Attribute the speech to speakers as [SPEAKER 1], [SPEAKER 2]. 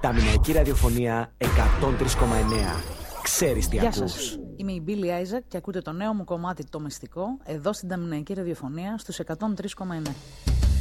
[SPEAKER 1] Ταμηναϊκή ραδιοφωνία 103,9. Ξέρεις τι
[SPEAKER 2] Γεια
[SPEAKER 1] ακούς.
[SPEAKER 2] σας. Είμαι η Μπίλι Άιζακ και ακούτε το νέο μου κομμάτι, το μυστικό, εδώ στην Ταμηναϊκή ραδιοφωνία στους 103,9.